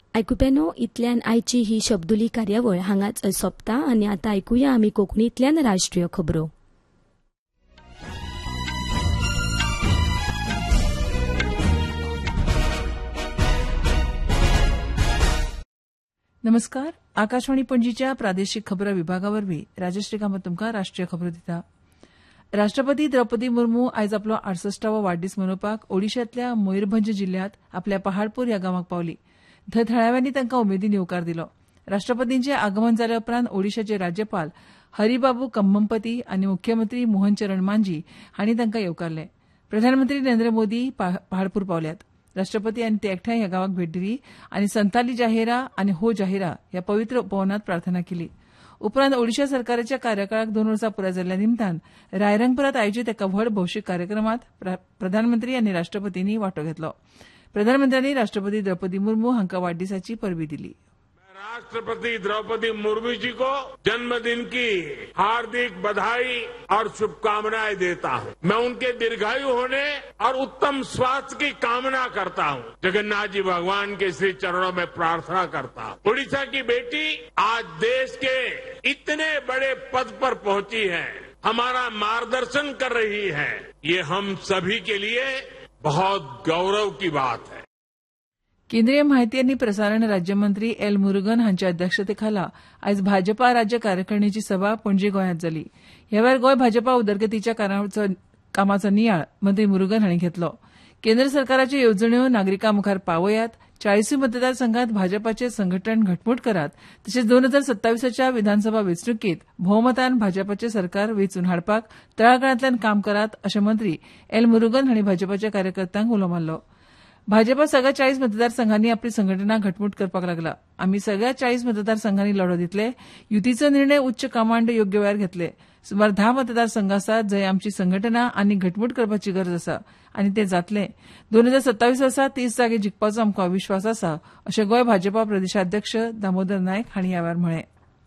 आयकुप्यानो, इतल्यान आयची ही शब्दुली कार्यावळ हांगाच सोंपता आनी आतां आयकुया आमी कोंकणींतल्यान राष्ट्रीय खबरो. नमस्कार. आकाशवाणी पणजीच्या प्रादेशीक खबरां विभागावरवीं राजश्री कामत तुमकां राष्ट्रीय खबरो दिता. राष्ट्रपती द्रौपदी मुर्मू आयज आपलो 68वो वाडदीस मनोवपाक ओडिशांतल्या मयूरभंज जिल्ल्यांत आपल्या पहाडपूर ह्या गांवाक पावली. थंय थळाव्यांनी तांकां उमेदीन येवकार दिलो. राष्ट्रपतींचें आगमन जाले उपरांत ओडिशाचे राज्यपाल हरिबाबू कम्मपती आनी मुख्यमंत्री मोहन चरण मांझी हांणी तांकां येवकारले. प्रधानमंत्री नरेंद्र मोदी पहाडपूर पावल्यात. राष्ट्रपती आनी ते एकठांय ह्या गांवाक भेट दिली आनी संताली जाहिरा आनी हो जाहिरा ह्या पवित्र उपवनांत प्रार्थना केली. उपरांत ओडिशा सरकाराच्या कार्यकाळाक 2 वर्सां पुराय जाल्ल्या निमतान रायरंगपुरांत आयोजीत एका व्हड भौशीक कार्यक्रमात प्रधानमंत्री आनी राष्ट्रपतींनी वांटो घेतलो. प्रधानमंत्र्यांनी राष्ट्रपती द्रौपदी मुर्मू हांकां वाडदिसाची परबी दिली. राष्ट्रपति द्रौपदी मुर्मू जी को जन्मदिन की हार्दिक बधाई और शुभकामनाएं देता हूं. मैं उनके दीर्घायु होने और उत्तम स्वास्थ्य की कामना करता हूं. जगन्नाथ जी भगवान के श्री चरणों में प्रार्थना करता हूं. उड़ीसा की बेटी आज देश के इतने बड़े पद पर पहुंची है, हमारा मार्गदर्शन कर रही है. ये हम सभी के लिए बहुत गौरव की बात है. केंद्रीय माहिती आनी प्रसारण राज्यमंत्री एल मुरुगन हांच्या अध्यक्षतेखाला आयज भाजपा राज्य कार्यकारिणीची सभा पणजी गोंयांत जाली. ह्या वेळार गोंय भाजपा उदरगतीच्या कामाचो नियाळ मंत्री मुरुगन हांणी घेतलो. केंद्र सरकाराच्यो येवजण्यो नागरिकां मुखार पावयात, 40 मतदारसंघात भाजपाचे संघटन घटमूट करात, तशेंच 2027च्या विधानसभा वेंचणुकेत भोवमतान भाजपाचे सरकार वेंचून हाडपाक तळागाळांतल्यान काम करात अशें मंत्री एल मुरुगन हांणी भाजपाच्या कार्यकर्त्यांक उलो मारलो. भाजपा सगळ्या 40 मतदारसंघांनी आपली संघटना घटमूट करपाक लागला. आमी सगळ्या 40 मतदारसंघांनी लढो दितले. युतीचो निर्णय उच्च कमांड योग्य वेळार घेतले. सुमार 10 मतदारसंघ आसात जंय आमची संघटना आनी घटमूट करपाची गरज आसा आनी ते जातले. 2027 वर्सा 30 जागे जिखपाचो आमकां विश्वास आसा अशें गोंय भाजपा प्रदेशाध्यक्ष दामोदर नायक हांणी ह्या वेळार म्हळें.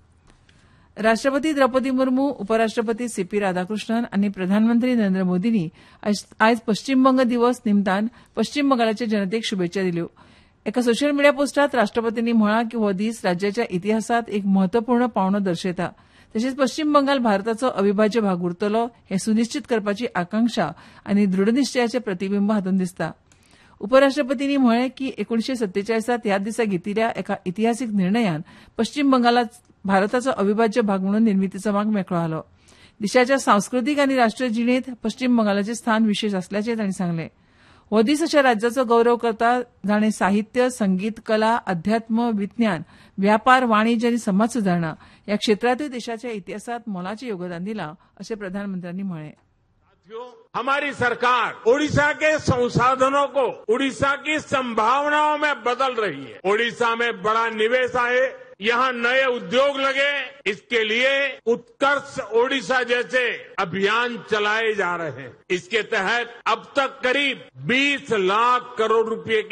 राष्ट्रपती द्रौपदी मुर्मू, उपराष्ट्रपती सीपी राधाकृष्णन आनी प्रधानमंत्री नरेंद्र मोदींनी आयज पश्चिम बंग दिवस निमतान पश्चिम बंगालाच्या जनतेक शुभेच्छा दिल्यो. एका सोशल मिडिया पोस्टात राष्ट्रपतींनी म्हळां की हो दीस राज्याच्या इतिहासात एक म्हत्वपूर्ण पावणो दर्शयता. तशेंच पश्चिम बंगाल भारताचो अविभाज्य भाग उरतलो हें सुनिश्चित करपाची आकांक्षा आनी दृढनिश्चयाचें प्रतिबिंब हातूंत दिसता. उपराष्ट्रपतींनी म्हळें की 1947 ह्या दिसा घेतिल्ल्या एका इतिहासीक निर्णयान पश्चिम बंगालात भारताचो अविभाज्य भाग म्हणून निर्मितीचो मार्ग मेकळो जालो. देशाच्या सांस्कृतीक आनी राष्ट्रीय जिणेंत पश्चिम बंगालाचें स्थान विशेष आसल्याचें तांणी सांगलें. हो दीस अशा राज्याचो गौरव करता जाणें साहित्य, संगीत, कला, अध्यात्म, विज्ञान, व्यापार, वाणिज्य आनी समाज सुदारणा ह्या क्षेत्रांतूय देशाच्या इतिहासात मोलाचें योगदान दिलां अशें प्रधानमंत्र्यांनी म्हळें. हमारी सरकार ओडिशा के संसाधनों को ओडिशा की संभावनाओं में बदल रही है. ओडिशा में बड़ा निवेश आए, यहाँ नए उद्योग लगे, इसके लिए उत्कर्ष ओडिशा जैसे अभियान चलाए जा रहे हैं. इसके तहत अब तक करीब 20 लाख करोड़ रुपए